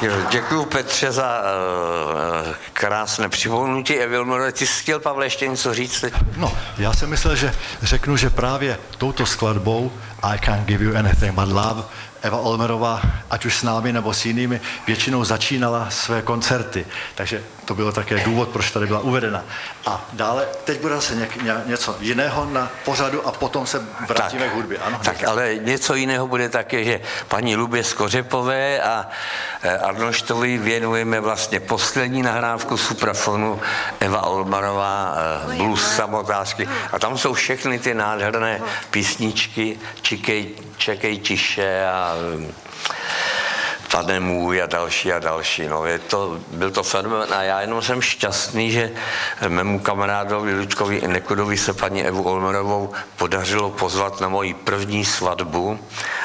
Jo, děkuju Petře za krásné připomenutí. Evy Olmerové, ty jsi chtěl, Pavle, ještě něco říct? No, já jsem myslel, že řeknu, že právě touto skladbou I Can't Give You Anything But Love Eva Olmerová, ať už s námi nebo s jinými, většinou začínala své koncerty. Takže to bylo také důvod, proč tady byla uvedena. A dále, teď bude zase něco jiného na pořadu a potom se vrátíme k hudbě. Ano, tak, ale něco jiného bude také, že paní Lubě Skořepové a Arnoštovi věnujeme vlastně poslední nahrávku suprafonu Eva Olmerová, blues samotářky. A tam jsou všechny ty nádherné písničky, Čekej tiše a Pane můj a další. No, byl to fenomén a já jenom jsem šťastný, že mému kamarádovi Luďkovi Nekudovi se paní Evu Olmerovou podařilo pozvat na moji první svatbu